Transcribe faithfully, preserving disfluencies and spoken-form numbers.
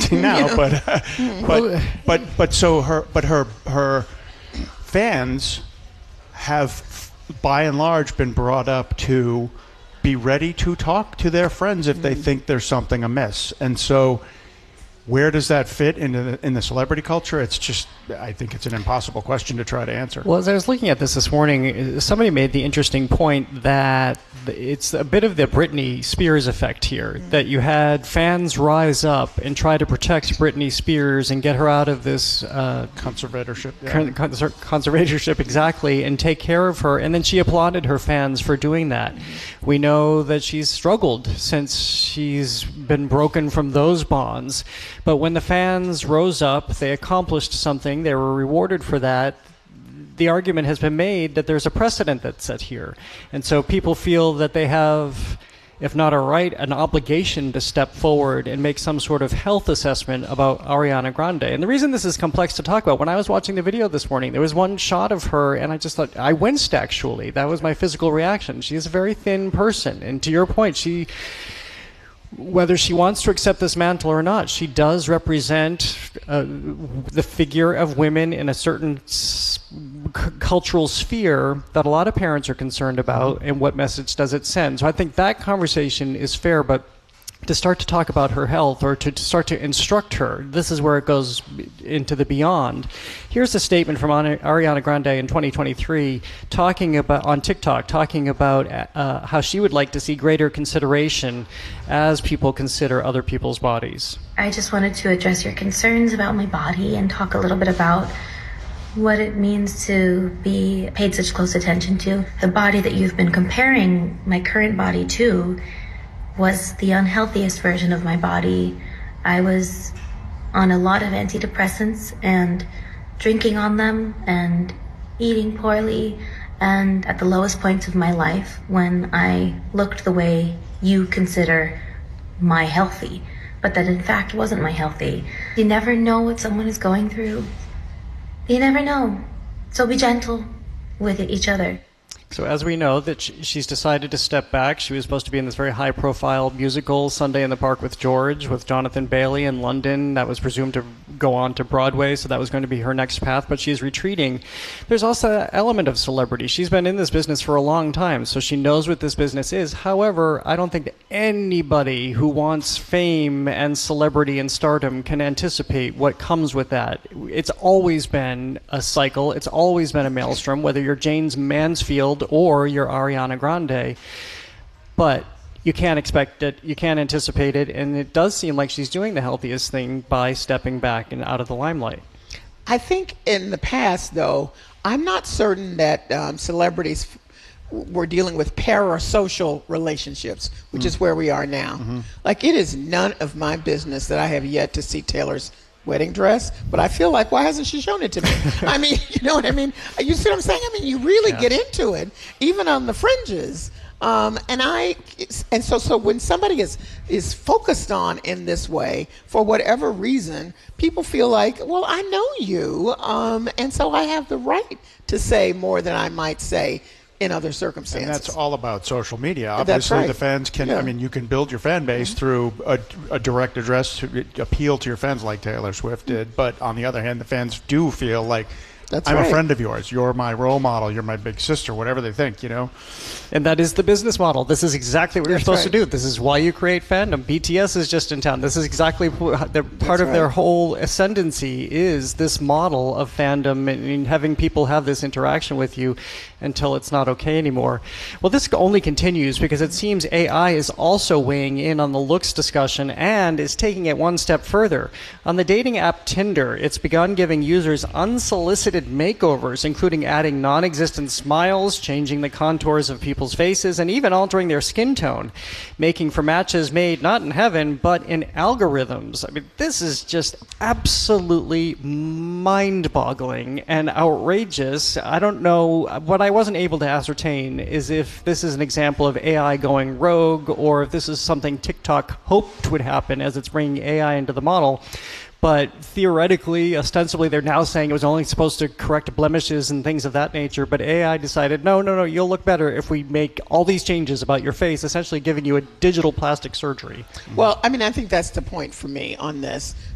amazing now. But uh, but but but so her but her her fans have, by and large, been brought up to be ready to talk to their friends if they think there's something amiss. And so where does that fit into the, in the celebrity culture? It's just, I think it's an impossible question to try to answer. Well, as I was looking at this this morning, somebody made the interesting point that it's a bit of the Britney Spears effect here, that you had fans rise up and try to protect Britney Spears and get her out of this uh, conservatorship. Yeah. Con- conser- conservatorship, exactly, and take care of her. And then she applauded her fans for doing that. We know that she's struggled since she's been broken from those bonds. But when the fans rose up, they accomplished something, they were rewarded for that. The argument has been made that there's a precedent that's set here. And so people feel that they have, if not a right, an obligation to step forward and make some sort of health assessment about Ariana Grande. And the reason this is complex to talk about, when I was watching the video this morning, there was one shot of her, and I just thought, I winced actually. That was my physical reaction. She is a very thin person. And to your point, she... whether she wants to accept this mantle or not, she does represent uh, the figure of women in a certain s- c- cultural sphere that a lot of parents are concerned about, and what message does it send. So I think that conversation is fair, but to start to talk about her health or to, to start to instruct her, this is where it goes into the beyond. Here's a statement from Ariana Grande in twenty twenty-three talking about, on TikTok, talking about uh, how she would like to see greater consideration as people consider other people's bodies. I just wanted to address your concerns about my body and talk a little bit about what it means to be paid such close attention to. The body that you've been comparing my current body to was the unhealthiest version of my body. I was on a lot of antidepressants and drinking on them and eating poorly, and at the lowest points of my life when I looked the way you consider my healthy, but that in fact wasn't my healthy. You never know what someone is going through. You never know. So be gentle with each other. So as we know that she's decided to step back, she was supposed to be in this very high-profile musical, Sunday in the Park with George, with Jonathan Bailey in London. That was presumed to go on to Broadway, so that was going to be her next path, but she's retreating. There's also an element of celebrity. She's been in this business for a long time, so she knows what this business is. However, I don't think that anybody who wants fame and celebrity and stardom can anticipate what comes with that. It's always been a cycle. It's always been a maelstrom, whether you're James Mansfield or you're Ariana Grande, but you can't expect it, you can't anticipate it, and it does seem like she's doing the healthiest thing by stepping back and out of the limelight. I think in the past, though, I'm not certain that um, celebrities f- were dealing with parasocial relationships, which mm. is where we are now. Mm-hmm. Like, it is none of my business that I have yet to see Taylor's wedding dress, but I feel like, why hasn't she shown it to me? I mean, you know what I mean? You see what I'm saying? I mean, you really yeah. get into it, even on the fringes. Um, and I, and so, so when somebody is is focused on in this way, for whatever reason, people feel like, well, I know you, um, and so I have the right to say more than I might say in other circumstances. And that's all about social media. That's Obviously, right. the fans can, yeah. I mean, you can build your fan base mm-hmm. through a, a direct address to appeal to your fans like Taylor Swift did. But on the other hand, the fans do feel like, That's I'm right. a friend of yours. You're my role model. You're my big sister, whatever they think, you know? And that is the business model. This is exactly what That's you're supposed right. to do. This is why you create fandom. B T S is just in town. This is exactly wh- the part That's of right. their whole ascendancy is this model of fandom and, and having people have this interaction with you until it's not okay anymore. Well, this only continues because it seems A I is also weighing in on the looks discussion and is taking it one step further. On the dating app Tinder, it's begun giving users unsolicited makeovers, including adding non-existent smiles, changing the contours of people's faces, and even altering their skin tone, making for matches made not in heaven, but in algorithms. I mean, this is just absolutely mind-boggling and outrageous. I don't know. What I wasn't able to ascertain is if this is an example of A I going rogue or if this is something TikTok hoped would happen as it's bringing A I into the model. But theoretically, ostensibly, they're now saying it was only supposed to correct blemishes and things of that nature. But A I decided, no, no, no, you'll look better if we make all these changes about your face, essentially giving you a digital plastic surgery. Well, I mean, I think that's the point for me on this.